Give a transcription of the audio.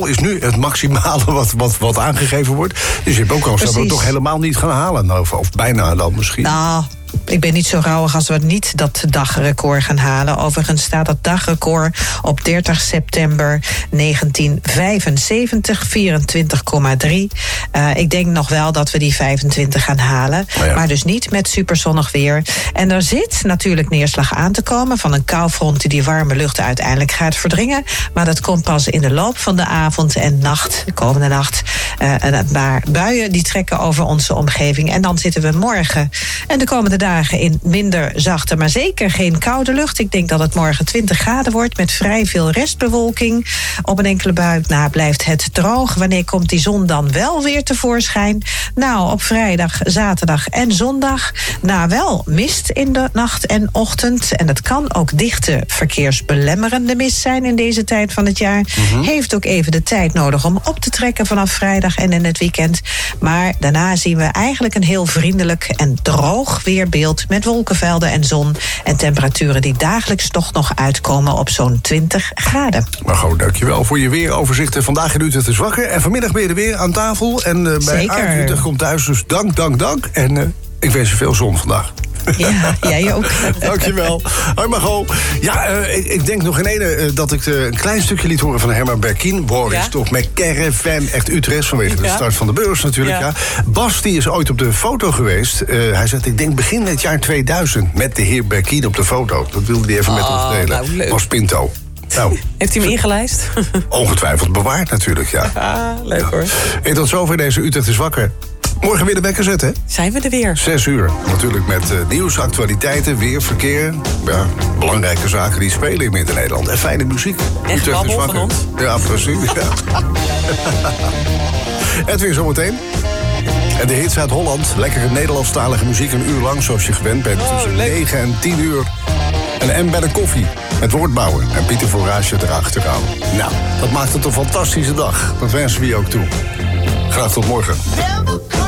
0 is nu het maximale wat aangegeven wordt. Dus je hebt ook kans dat we het toch helemaal niet gaan halen. Of bijna dan misschien. Nou, ik ben niet zo rauwig als we niet dat dagrecord gaan halen. Overigens staat dat dagrecord op 30 september 1975, 24,3. Ik denk nog wel dat we die 25 gaan halen. Maar dus niet met superzonnig weer. En er zit natuurlijk neerslag aan te komen van een koufront die warme lucht uiteindelijk gaat verdringen. Maar dat komt pas in de loop van de avond en nacht, de komende nacht. Maar buien die trekken over onze omgeving. En dan zitten we morgen en de komende dagen in minder zachte, maar zeker geen koude lucht. Ik denk dat het morgen 20 graden wordt met vrij veel restbewolking. Op een enkele bui blijft het droog. Wanneer komt die zon dan wel weer tevoorschijn? Nou, op vrijdag, zaterdag en zondag. Nou, wel mist in de nacht en ochtend. En dat kan ook dichte verkeersbelemmerende mist zijn in deze tijd van het jaar. Heeft ook even de tijd nodig om op te trekken vanaf vrijdag en in het weekend. Maar daarna zien we eigenlijk een heel vriendelijk en droog weerbeeld met wolkenvelden en zon en temperaturen die dagelijks toch nog uitkomen op zo'n 20 graden. Maar goed, dankjewel voor je weeroverzicht. Vandaag in Utrecht is wakker en vanmiddag ben je er weer aan tafel. En bij Aard Utrecht komt thuis, dus dank. En ik wens je veel zon vandaag. Ja, jij ook. Dankjewel. Hoi Margot. Ja, ik denk nog in ene dat ik een klein stukje liet horen van Herman Berkien. Boris, toch met Caravan, echt Utrecht, vanwege de start van de beurs natuurlijk. Ja. Bas, die is ooit op de foto geweest. Hij zegt, ik denk begin het jaar 2000 met de heer Berkien op de foto. Dat wilde hij even met ons delen. Nou, Bas Pinto. Nou, heeft hij hem ingelijst? Ongetwijfeld bewaard natuurlijk, ja. Leuk hoor. En tot zover deze Utrecht is wakker. Morgen weer de wekker zetten, hè? Zijn we er weer. 6 uur. Natuurlijk met nieuws, actualiteiten, weer, verkeer. Ja, belangrijke zaken die spelen in Midden-Nederland. En fijne muziek. En gebabbel van ons. Ja, precies. Ja. Het weer zometeen. En de hits uit Holland. Lekkere Nederlandstalige muziek een uur lang, zoals je gewend bent. Tussen 9 en 10 uur. En bij de koffie. Met woordbouwen. En Pieter Voorraasje erachteraan. Nou, dat maakt het een fantastische dag. Dat wensen we je ook toe. Graag tot morgen.